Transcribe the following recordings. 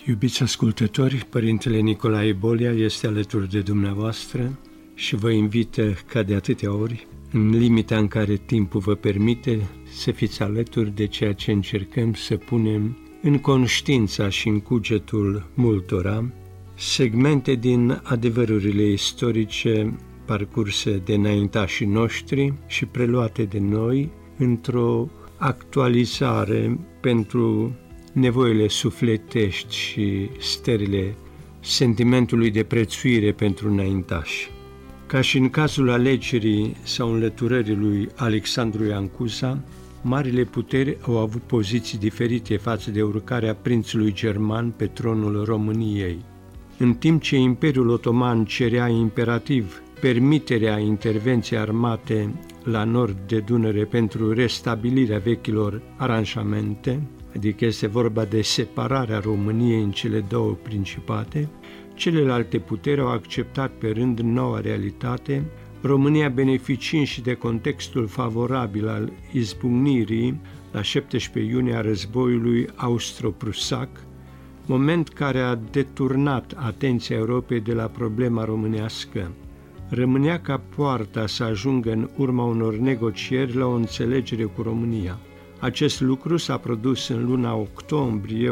Iubiți ascultători, Părintele Nicolae Bolia este alături de dumneavoastră și vă invită, ca de atâtea ori, în limita în care timpul vă permite, să fiți alături de ceea ce încercăm să punem în conștiința și în cugetul multora, segmente din adevărurile istorice parcurse de înaintașii noștri și preluate de noi într-o actualizare pentru nevoile sufletești și stările sentimentului de prețuire pentru înaintași. Ca și în cazul alegerii sau înlăturării lui Alexandru Ioan Cuza, marile puteri au avut poziții diferite față de urcarea prințului german pe tronul României. În timp ce Imperiul Otoman cerea imperativ permiterea intervenției armate la nord de Dunăre pentru restabilirea vechilor aranjamente, adică este vorba de separarea României în cele două principate, celelalte puteri au acceptat pe rând noua realitate, România beneficiind și de contextul favorabil al izbucnirii la 17 iunie a războiului austro-prusac, moment care a deturnat atenția Europei de la problema românească. Rămânea ca poarta să ajungă în urma unor negocieri la o înțelegere cu România. Acest lucru s-a produs în luna octombrie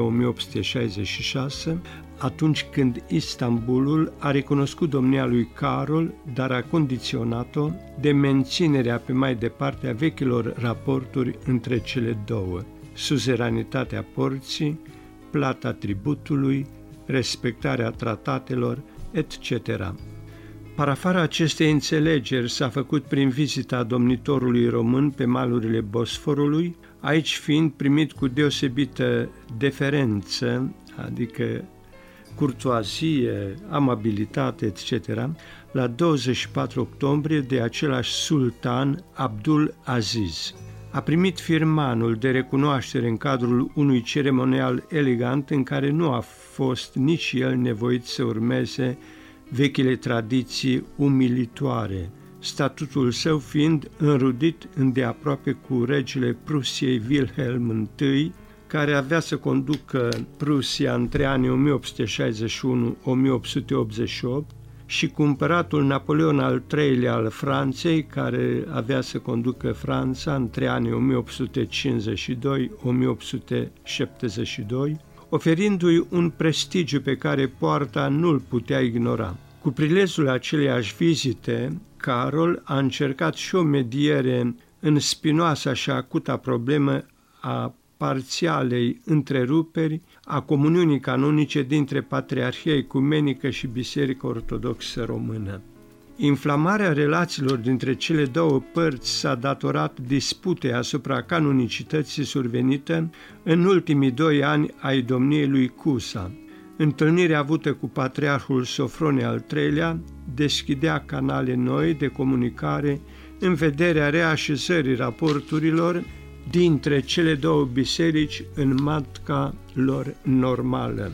1866, atunci când Istanbulul a recunoscut domnia lui Carol, dar a condiționat-o de menținerea pe mai departe a vechilor raporturi între cele două, suzeranitatea porții, plata tributului, respectarea tratatelor, etc. Parafarea acestei înțelegeri s-a făcut prin vizita domnitorului român pe malurile Bosforului, aici fiind primit cu deosebită deferență, adică curtoazie, amabilitate, etc., la 24 octombrie de același sultan Abdul Aziz. A primit firmanul de recunoaștere în cadrul unui ceremonial elegant în care nu a fost nici el nevoit să urmeze vechile tradiții umilitoare, statutul său fiind înrudit îndeaproape cu regele Prusiei Wilhelm I, care avea să conducă Prusia între anii 1861-1888, și cu împăratul Napoleon al III-lea al Franței, care avea să conducă Franța între anii 1852-1872, oferindu-i un prestigiu pe care poarta nu-l putea ignora. Cu prilejul aceleiași vizite, Carol a încercat și o mediere în spinoasa și acuta problemă a parțialei întreruperi a comuniunii canonice dintre Patriarhia Ecumenică și Biserica Ortodoxă Română. Inflamarea relațiilor dintre cele două părți s-a datorat disputei asupra canonicității survenită în ultimii 2 ani ai domniei lui Cuza. Întâlnirea avută cu Patriarhul Sofronie al III-lea deschidea canale noi de comunicare în vederea reașezării raporturilor dintre cele două biserici în matca lor normală.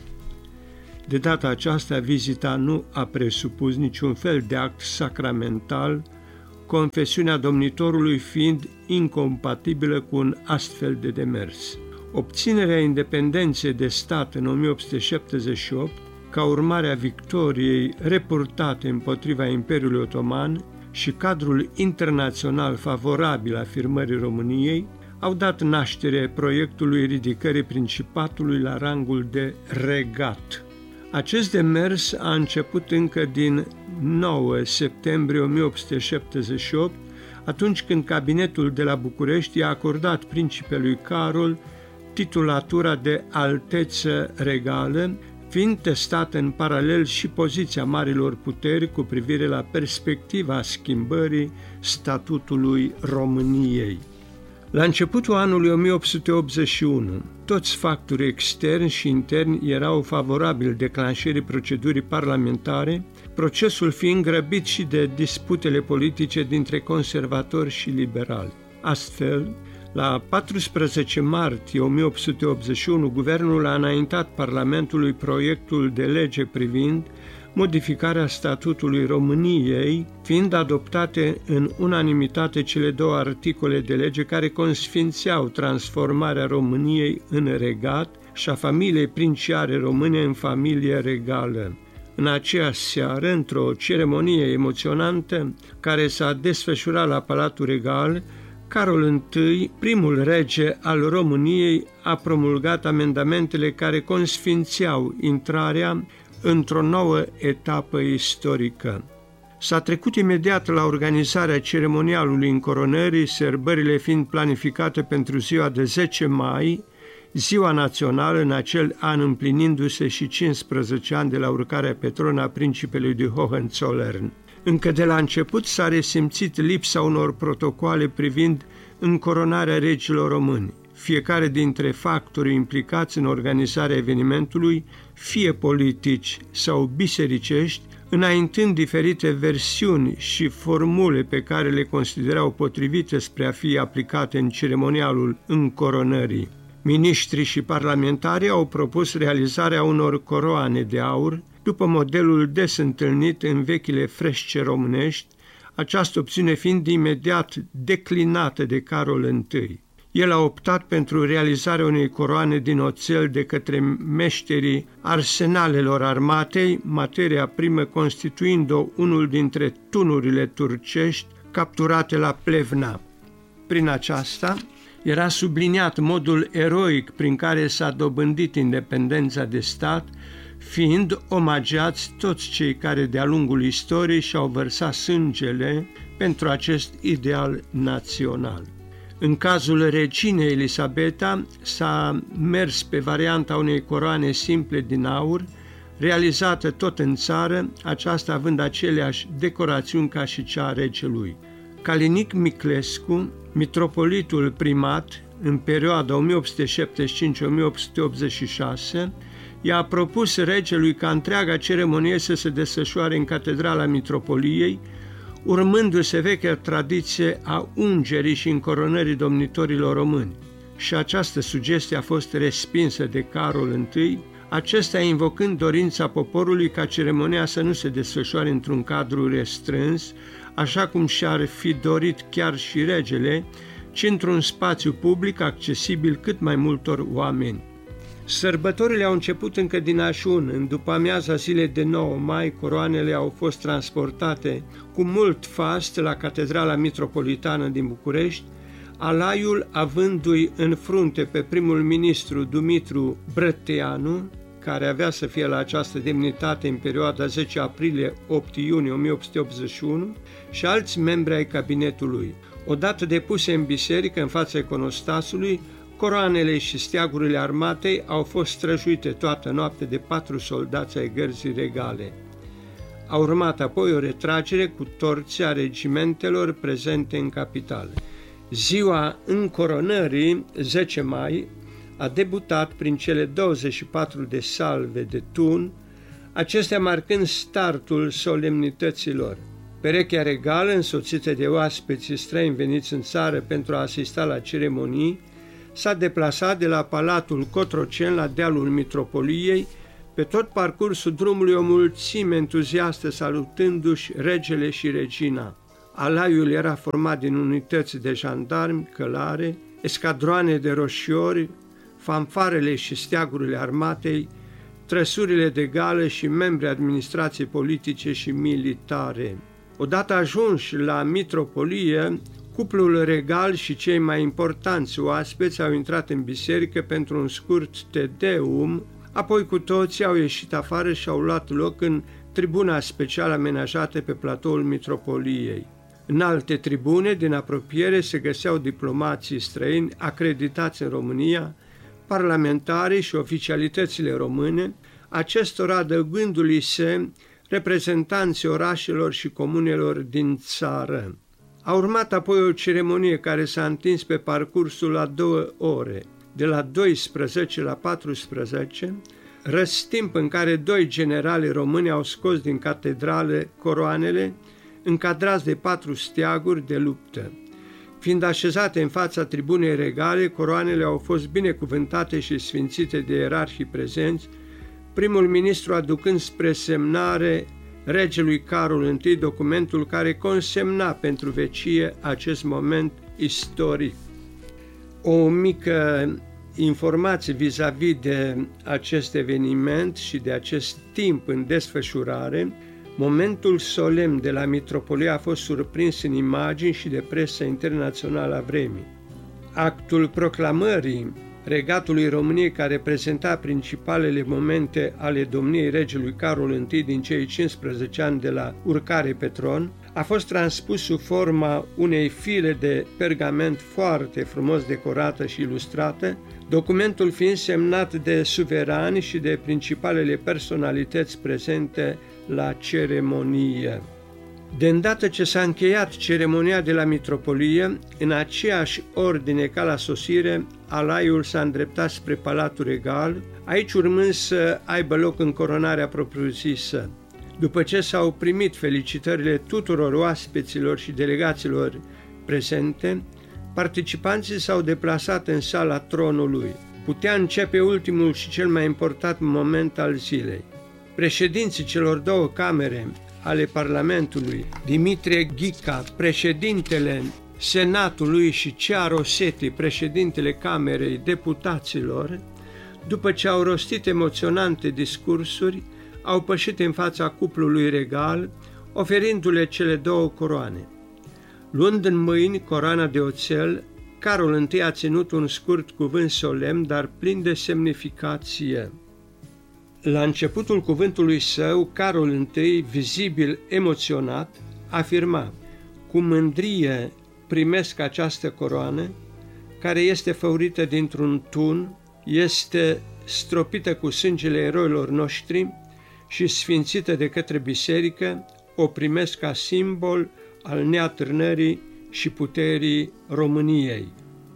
De data aceasta, vizita nu a presupus niciun fel de act sacramental, confesiunea domnitorului fiind incompatibilă cu un astfel de demers. Obținerea independenței de stat în 1878, ca urmare a victoriei reportate împotriva Imperiului Otoman și cadrul internațional favorabil afirmării României, au dat naștere proiectului ridicării Principatului la rangul de regat. Acest demers a început încă din 9 septembrie 1878, atunci când cabinetul de la București i-a acordat principelui Carol titulatura de Alteță Regală, fiind testată în paralel și poziția marilor puteri cu privire la perspectiva schimbării statutului României. La începutul anului 1881, toți factorii externi și interni erau favorabili declanșării procedurii parlamentare, procesul fiind grăbit și de disputele politice dintre conservatori și liberali. Astfel, la 14 martie 1881, guvernul a înaintat Parlamentului proiectul de lege privind modificarea statutului României, fiind adoptate în unanimitate cele 2 articole de lege care consfințeau transformarea României în regat, și a familiei princiare române în familie regală. În aceeași seară, într-o ceremonie emoționantă care s-a desfășurat la Palatul Regal, Carol I, primul rege al României, a promulgat amendamentele care consfințeau intrarea într-o nouă etapă istorică. S-a trecut imediat la organizarea ceremonialului încoronării, sărbările fiind planificate pentru ziua de 10 mai, ziua națională, în acel an împlinindu-se și 15 ani de la urcarea pe tron a principelui de Hohenzollern. Încă de la început s-a resimțit lipsa unor protocoale privind încoronarea regilor români. Fiecare dintre factorii implicați în organizarea evenimentului, fie politici sau bisericești, înaintând diferite versiuni și formule pe care le considerau potrivite spre a fi aplicate în ceremonialul încoronării. Miniștrii și parlamentarii au propus realizarea unor coroane de aur, după modelul des întâlnit în vechile fresce românești, această opțiune fiind imediat declinată de Carol I. El a optat pentru realizarea unei coroane din oțel de către meșterii arsenalelor armatei, materia primă constituind-o unul dintre tunurile turcești capturate la Plevna. Prin aceasta era subliniat modul eroic prin care s-a dobândit independența de stat, fiind omagiați toți cei care de-a lungul istoriei și-au vărsat sângele pentru acest ideal național. În cazul reginei Elisabeta s-a mers pe varianta unei coroane simple din aur, realizată tot în țară, aceasta având aceleași decorațiuni ca și cea a regelui. Calinic Miclescu, mitropolitul primat în perioada 1875-1886, i-a propus regelui ca întreaga ceremonie să se desfășoare în Catedrala Mitropoliei, urmându-se vechea tradiție a ungerii și încoronării domnitorilor români. Și această sugestie a fost respinsă de Carol I, acesta invocând dorința poporului ca ceremonia să nu se desfășoare într-un cadru restrâns, așa cum și-ar fi dorit chiar și regele, ci într-un spațiu public accesibil cât mai multor oameni. Sărbătorile au început încă din ajun. În după-amiaza zilei de 9 mai, coroanele au fost transportate cu mult fast la Catedrala Mitropolitană din București, alaiul avându-i în frunte pe primul ministru Dumitru Brăteanu, care avea să fie la această demnitate în perioada 10 aprilie-8 iunie 1881, și alți membri ai cabinetului. Odată depuse în biserică, în fața iconostasului, coroanele și steagurile armatei au fost străjuite toată noaptea de 4 soldați ai gărzii regale. A urmat apoi o retragere cu torțe a regimentelor prezente în capitală. Ziua încoronării, 10 mai, a debutat prin cele 24 de salve de tun, acestea marcând startul solemnităților. Perechea regală, însoțită de oaspeții străini veniți în țară pentru a asista la ceremonii, s-a deplasat de la Palatul Cotroceni la dealul Mitropoliei, pe tot parcursul drumului o mulțime entuziastă salutându-și regele și regina. Alaiul era format din unități de jandarmi, călare, escadroane de roșiori, fanfarele și steagurile armatei, trăsurile de gală și membri administrației politice și militare. Odată ajunși la Mitropolie, cuplul regal și cei mai importanți oaspeți au intrat în biserică pentru un scurt Te Deum, apoi cu toții au ieșit afară și au luat loc în tribuna special amenajată pe platoul Mitropoliei. În alte tribune din apropiere se găseau diplomații străini acreditați în România, parlamentarii și oficialitățile române, acestora adăugându-li se reprezentanții orașelor și comunelor din țară. A urmat apoi o ceremonie care s-a întins pe parcursul la 2 ore, de la 12 la 14, răstimp în care 2 generali români au scos din catedrale coroanele, încadrați de 4 steaguri de luptă. Fiind așezate în fața tribunei regale, coroanele au fost binecuvântate și sfințite de ierarhii prezenți, primul ministru aducând spre semnare regelui Carol I documentul care consemna pentru vecie acest moment istoric. O mică informații vis-a-vis de acest eveniment și de acest timp în desfășurare, momentul solemn de la mitropolie a fost surprins în imagini și de presa internațională a vremii. Actul proclamării Regatului României, care prezenta principalele momente ale domniei regelui Carol I din cei 15 ani de la urcare pe tron, a fost transpus sub forma unei file de pergament foarte frumos decorată și ilustrată, documentul fiind semnat de suverani și de principalele personalități prezente la ceremonie. De îndată ce s-a încheiat ceremonia de la mitropolie, în aceeași ordine ca la sosire, alaiul s-a îndreptat spre Palatul Regal, aici urmând să aibă loc încoronarea propriu-zisă. După ce s-au primit felicitările tuturor oaspeților și delegaților prezente, participanții s-au deplasat în sala tronului. Putea începe ultimul și cel mai important moment al zilei. Președinții celor două camere ale Parlamentului, Dimitrie Ghica, președintele Senatului, și Cea Rosetti, președintele Camerei Deputaților, după ce au rostit emoționante discursuri, au pășit în fața cuplului regal, oferindu-le cele două coroane. Luând în mâini coroana de oțel, Carol I a ținut un scurt cuvânt solemn, dar plin de semnificație. La începutul cuvântului său, Carol I, vizibil emoționat, afirma: "Cu mândrie primesc această coroană, care este făurită dintr-un tun, este stropită cu sângele eroilor noștri și sfințită de către biserică, o primesc ca simbol al neatârnării și puterii României."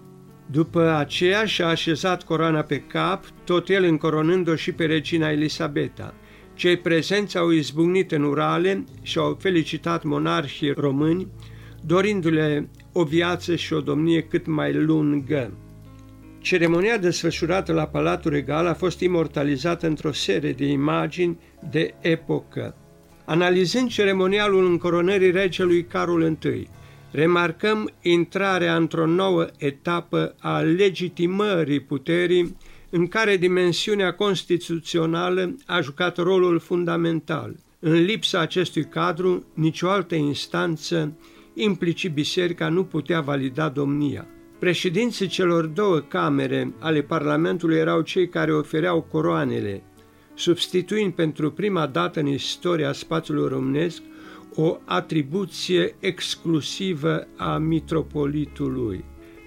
După aceea și-a așezat coroana pe cap, tot el încoronând-o și pe regina Elisabeta. Cei prezenți au izbucnit în urale și au felicitat monarhii români, dorindu-le o viață și o domnie cât mai lungă. Ceremonia desfășurată la Palatul Regal a fost imortalizată într-o serie de imagini de epocă. Analizând ceremonialul încoronării regelui Carol I, remarcăm intrarea într-o nouă etapă a legitimării puterii, în care dimensiunea constituțională a jucat rolul fundamental. În lipsa acestui cadru, nicio altă instanță, implicit biserica, nu putea valida domnia. Președinții celor două camere ale Parlamentului erau cei care ofereau coroanele, substituind pentru prima dată în istoria spațiului românesc o atribuție exclusivă a mitropolitului.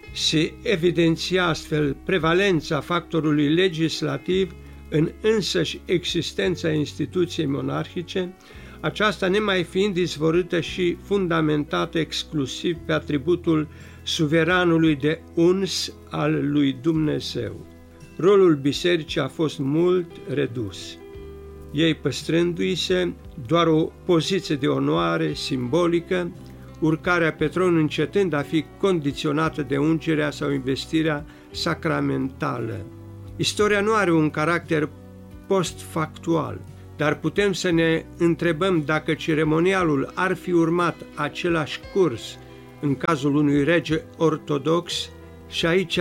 Se evidenția astfel prevalența factorului legislativ în însăși existența instituției monarhice, aceasta nemai fiind izvorâtă și fundamentată exclusiv pe atributul suveranului de uns al lui Dumnezeu. Rolul bisericii a fost mult redus, ei păstrându-i se doar o poziție de onoare simbolică, urcarea pe tron încetând a fi condiționată de ungerea sau investirea sacramentală. Istoria nu are un caracter post-factual, dar putem să ne întrebăm dacă ceremonialul ar fi urmat același curs în cazul unui rege ortodox, și aici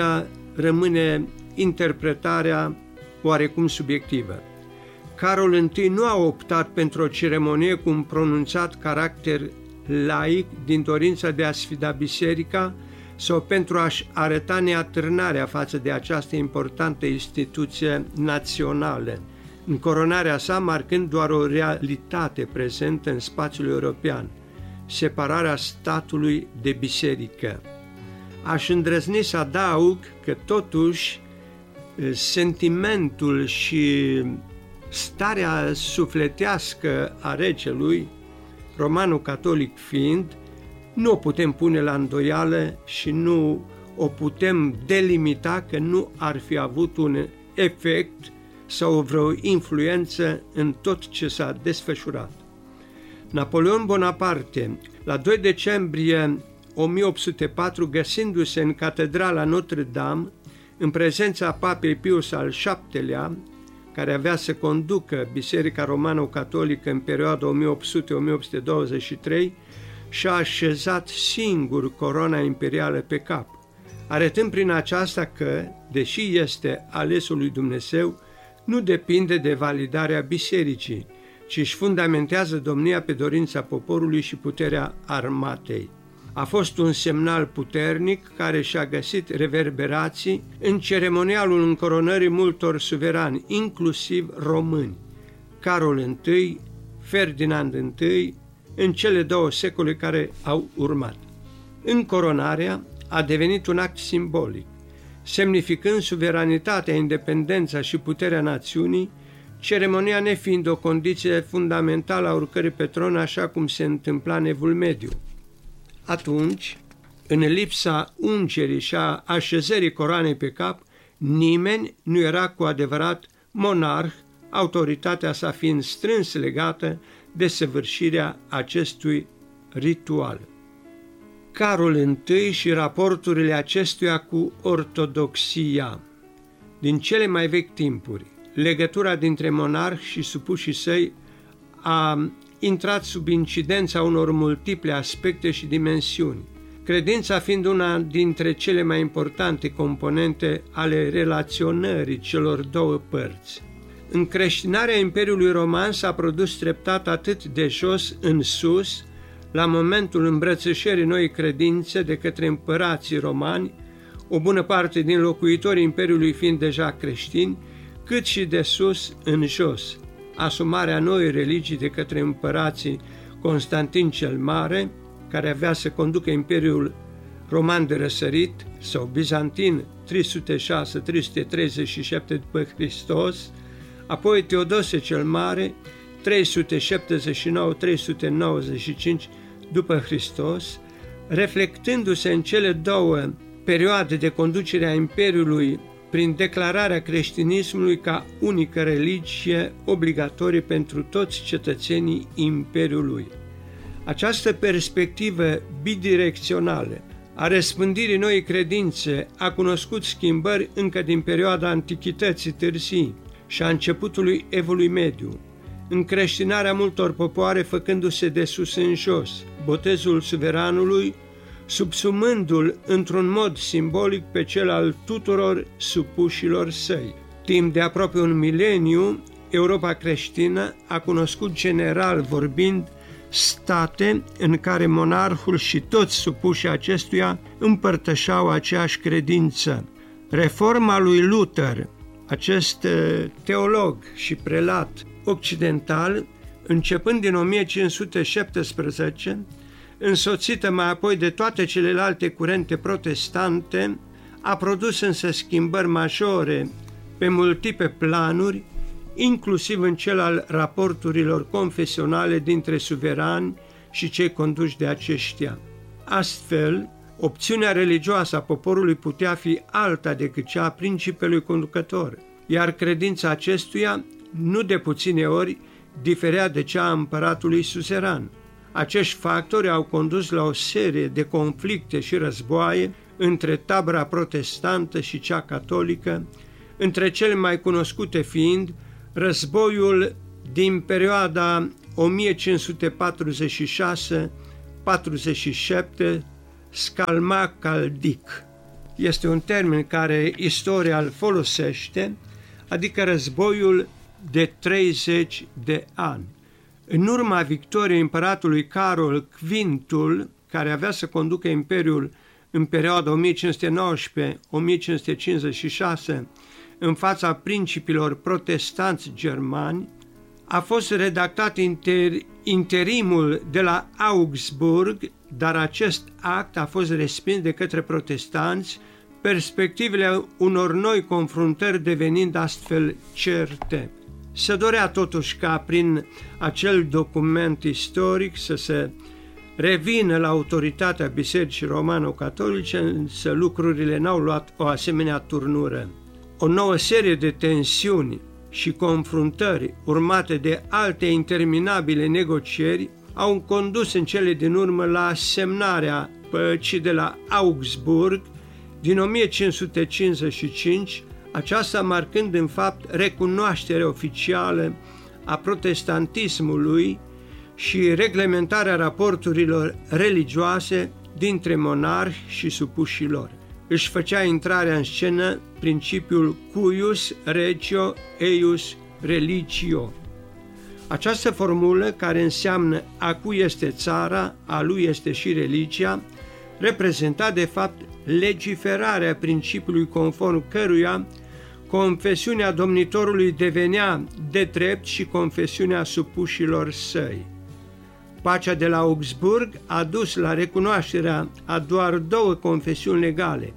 rămâne interpretarea oarecum subiectivă. Carol I nu a optat pentru o ceremonie cu un pronunțat caracter laic din dorința de a sfida biserica sau pentru a-și arăta neatârnarea față de această importantă instituție națională, încoronarea sa marcând doar o realitate prezentă în spațiul european, separarea statului de biserică. Aș îndrăzni să adaug că totuși sentimentul și starea sufletească a regelui, romano-catolic fiind, nu o putem pune la îndoială și nu o putem delimita că nu ar fi avut un efect sau vreo influență în tot ce s-a desfășurat. Napoleon Bonaparte, la 2 decembrie 1804, găsindu-se în catedrala Notre-Dame, în prezența papei Pius al VII-lea, care avea să conducă Biserica Romano-Catolică în perioada 1800-1823, și-a așezat singur coroana imperială pe cap, arătând prin aceasta că, deși este alesul lui Dumnezeu, nu depinde de validarea bisericii, ci își fundamentează domnia pe dorința poporului și puterea armatei. A fost un semnal puternic care și-a găsit reverberații în ceremonialul încoronării multor suverani, inclusiv români, Carol I, Ferdinand I, în cele 2 secole care au urmat. Încoronarea a devenit un act simbolic, semnificând suveranitatea, independența și puterea națiunii, ceremonia nefiind o condiție fundamentală a urcării pe tron, așa cum se întâmpla în Evul Mediu. Atunci, în lipsa ungerii și a așezării coroanei pe cap, nimeni nu era cu adevărat monarh, autoritatea sa fiind strâns legată de săvârșirea acestui ritual. Carol I și raporturile acestuia cu ortodoxia. Din cele mai vechi timpuri, legătura dintre monarh și supușii săi a intrat sub incidența unor multiple aspecte și dimensiuni, credința fiind una dintre cele mai importante componente ale relaționării celor 2 părți. Încreștinarea Imperiului Roman s-a produs treptat atât de jos în sus, la momentul îmbrățișării noii credințe de către împărații romani, o bună parte din locuitorii Imperiului fiind deja creștini, cât și de sus în jos, asumarea noii religii de către împărații Constantin cel Mare, care avea să conducă Imperiul Roman de răsărit, sau bizantin 306-337 după Hristos, apoi Teodose cel Mare 379-395 după Hristos, reflectându-se în cele 2 perioade de conducere a Imperiului prin declararea creștinismului ca unică religie obligatorie pentru toți cetățenii Imperiului. Această perspectivă bidirecțională a răspândirii noii credințe a cunoscut schimbări încă din perioada Antichității târzii și a începutului Evului Mediu, încreștinarea multor popoare făcându-se de sus în jos, botezul suveranului, subsumându-l într-un mod simbolic pe cel al tuturor supușilor săi. Timp de aproape un mileniu, Europa creștină a cunoscut general vorbind state în care monarhul și toți supușii acestuia împărtășeau aceeași credință. Reforma lui Luther, acest teolog și prelat occidental, începând din 1517, însoțită mai apoi de toate celelalte curente protestante, a produs însă schimbări majore pe multiple planuri, inclusiv în cel al raporturilor confesionale dintre suverani și cei conduși de aceștia. Astfel, opțiunea religioasă a poporului putea fi alta decât cea a principelui conducător, iar credința acestuia, nu de puține ori, diferea de cea a împăratului suzeran. Acești factori au condus la o serie de conflicte și războaie între tabăra protestantă și cea catolică, între cele mai cunoscute fiind războiul din perioada 1546-47, Scalma-Caldic. Este un termen care istoria îl folosește, adică războiul de 30 de ani. În urma victoriei împăratului Carol Quintul, care avea să conducă imperiul în perioada 1519-1556 în fața principilor protestanți germani, a fost redactat interimul de la Augsburg, dar acest act a fost respins de către protestanți, perspectivele unor noi confruntări devenind astfel certe. Se dorea totuși ca prin acel document istoric să se revină la autoritatea Bisericii Romano-Catolice, însă lucrurile n-au luat o asemenea turnură. O nouă serie de tensiuni și confruntări, urmate de alte interminabile negocieri, au condus în cele din urmă la semnarea păcii de la Augsburg din 1555, aceasta marcând în fapt recunoașterea oficială a protestantismului și reglementarea raporturilor religioase dintre monarhi și supușii lor. își făcea intrarea în scenă principiul cuius regio eius religio. Această formulă, care înseamnă a cui este țara, a lui este și religia, reprezenta de fapt legiferarea principiului conform căruia confesiunea domnitorului devenea de drept și confesiunea supușilor săi. Pacea de la Augsburg a dus la recunoașterea a doar două confesiuni legale,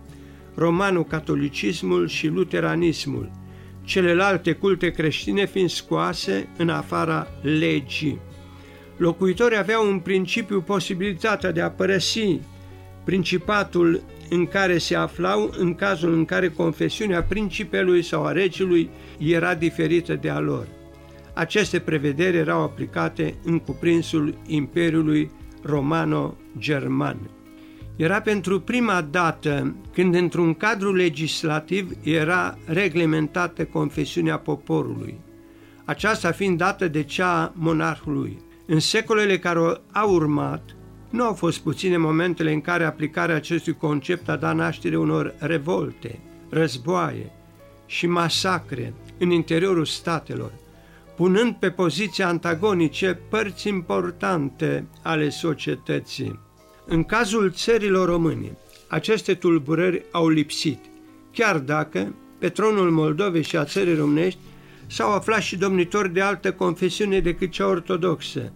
romano-catolicismul și luteranismul, celelalte culte creștine fiind scoase în afara legii. Locuitorii aveau în principiu posibilitatea de a părăsi principatul în care se aflau în cazul în care confesiunea principelui sau a regelui era diferită de a lor. Aceste prevederi erau aplicate în cuprinsul Imperiului Romano-German. Era pentru prima dată când într-un cadru legislativ era reglementată confesiunea poporului, aceasta fiind dată de cea a monarhului. În secolele care au urmat, nu au fost puține momentele în care aplicarea acestui concept a dat naștere unor revolte, războaie și masacre în interiorul statelor, punând pe poziții antagonice părți importante ale societății. În cazul țărilor române, aceste tulburări au lipsit, chiar dacă pe tronul Moldovei și a țării românești s-au aflat și domnitori de altă confesiune decât cea ortodoxă,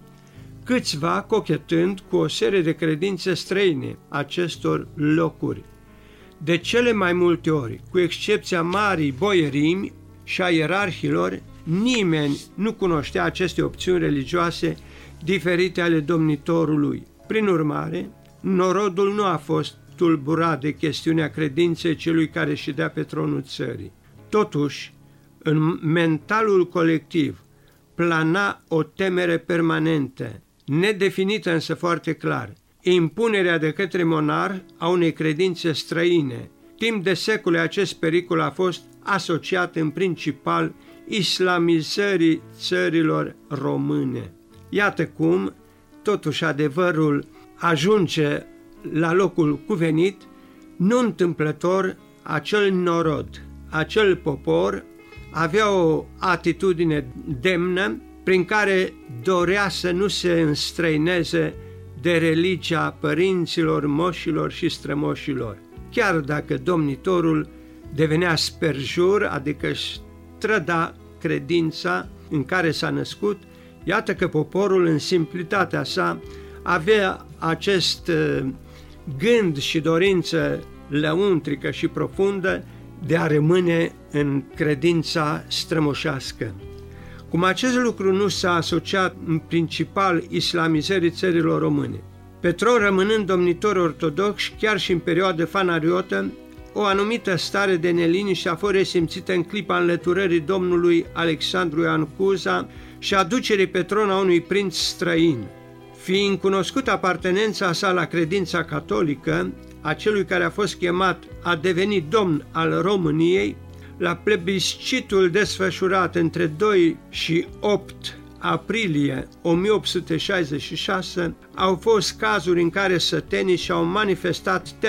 câțiva cochetând cu o serie de credințe străine acestor locuri. De cele mai multe ori, cu excepția marii boierimi și a ierarhilor, nimeni nu cunoștea aceste opțiuni religioase diferite ale domnitorului. Prin urmare, norodul nu a fost tulburat de chestiunea credinței celui care ședea pe tronul țării. Totuși, în mentalul colectiv plana o temere permanentă, nedefinită însă foarte clar, impunerea de către monarh a unei credințe străine. Timp de secole acest pericol a fost asociat în principal islamizării țărilor române. Iată cum, totuși, adevărul ajunge la locul cuvenit, nu întâmplător, acel norod, acel popor avea o atitudine demnă prin care dorea să nu se înstrăineze de religia părinților, moșilor și strămoșilor. Chiar dacă domnitorul devenea sperjur, adică își trăda credința în care s-a născut, iată că poporul în simplitatea sa avea acest gând și dorință lăuntrică și profundă de a rămâne în credința strămoșească. Cum acest lucru nu s-a asociat în principal islamizării țărilor române, pe tron rămânând domnitor ortodox, chiar și în perioadă fanariotă, o anumită stare de neliniște a fost resimțită în clipa înlăturării domnului Alexandru Ioan Cuza și aducerii pe tron a unui prinț străin. Fiind cunoscută apartenența sa la credința catolică, a celui care a fost chemat a deveni domn al României, la plebiscitul desfășurat între 2 și 8 aprilie 1866, au fost cazuri în care sătenii și-au manifestat